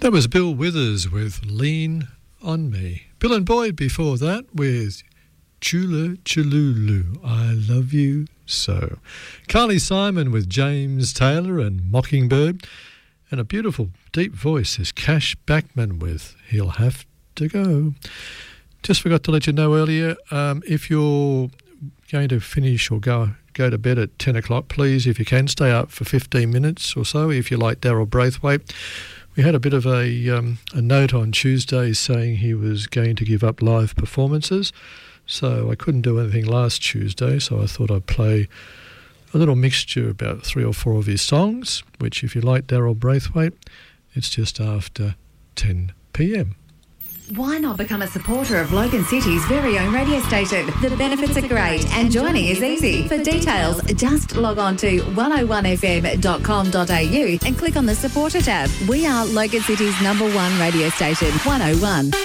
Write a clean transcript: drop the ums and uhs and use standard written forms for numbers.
That was Bill Withers with Lean on Me. Bill and Boyd before that with Chula Chululu, I Love You So. Carly Simon with James Taylor and Mockingbird. And a beautiful deep voice is Cash Backman with He'll Have to Go. Just forgot to let you know earlier, if you're going to finish or go to bed at 10 o'clock, please, if you can, stay up for 15 minutes or so if you like Daryl Braithwaite. We had a bit of a note on Tuesday saying he was going to give up live performances, so I couldn't do anything last Tuesday, so I thought I'd play a little mixture, about 3 or 4 of his songs, which if you like Daryl Braithwaite, it's just after 10 p.m. Why not become a supporter of Logan City's very own radio station? The benefits are great and joining is easy. For details, just log on to 101fm.com.au and click on the supporter tab. We are Logan City's #1 radio station, 101.